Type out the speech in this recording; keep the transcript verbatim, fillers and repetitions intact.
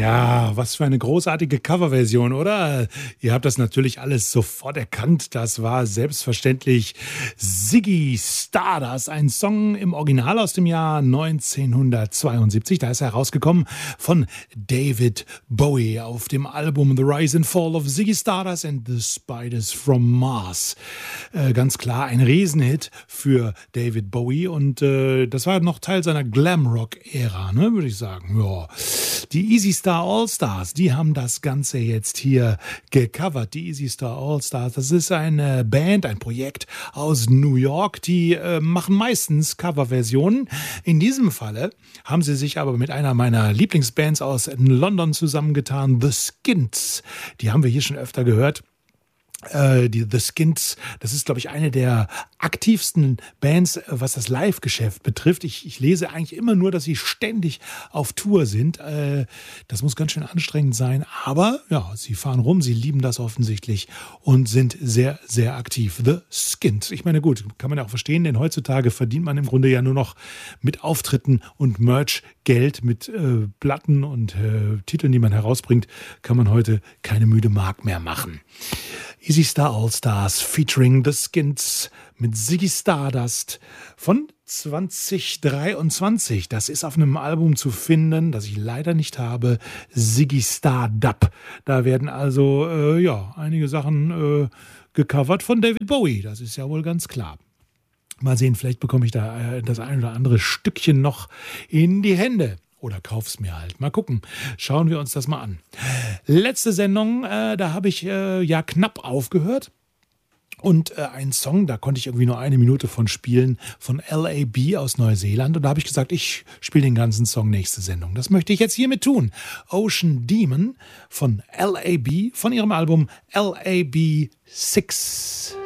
Ja, was für eine großartige Coverversion, oder? Ihr habt das natürlich alles sofort erkannt. Das war selbstverständlich Ziggy Stardust, ein Song im Original aus dem Jahr neunzehnhundertzweiundsiebzig. Da ist er herausgekommen von David Bowie auf dem Album The Rise and Fall of Ziggy Stardust and the Spiders from Mars. Äh, ganz klar ein Riesenhit für David Bowie und äh, das war noch Teil seiner Glamrock-Ära, ne, würde ich sagen. Ja. Die Easy Star All-Stars, die haben das Ganze jetzt hier gecovert. Die Easy Star All-Stars, das ist eine Band, ein Projekt aus New York. Die äh, machen meistens Coverversionen. In diesem Falle haben sie sich aber mit einer meiner Lieblingsbands aus London zusammengetan, The Skins. Die haben wir hier schon öfter gehört. Äh, die The Skins, das ist, glaube ich, eine der aktivsten Bands, was das Live-Geschäft betrifft. Ich, ich lese eigentlich immer nur, dass sie ständig auf Tour sind. Äh, das muss ganz schön anstrengend sein. Aber ja, sie fahren rum, sie lieben das offensichtlich und sind sehr, sehr aktiv. The Skins. Ich meine, gut, kann man ja auch verstehen, denn heutzutage verdient man im Grunde ja nur noch mit Auftritten und Merch Geld, mit äh, Platten und äh, Titeln, die man herausbringt, kann man heute keine müde Mark mehr machen. Easy Star All-Stars featuring The Skins mit Ziggy Stardust von zwanzig dreiundzwanzig. Das ist auf einem Album zu finden, das ich leider nicht habe, Ziggy Stardub. Da werden also äh, ja einige Sachen äh, gecovert von David Bowie, das ist ja wohl ganz klar. Mal sehen, vielleicht bekomme ich da äh, das ein oder andere Stückchen noch in die Hände. Oder kauf's mir halt. Mal gucken. Schauen wir uns das mal an. Letzte Sendung, äh, da habe ich äh, ja knapp aufgehört. Und äh, ein Song, da konnte ich irgendwie nur eine Minute von spielen, von L A B aus Neuseeland. Und da habe ich gesagt, ich spiele den ganzen Song nächste Sendung. Das möchte ich jetzt hiermit tun. Ocean Demon von L A B, von ihrem Album L A B six.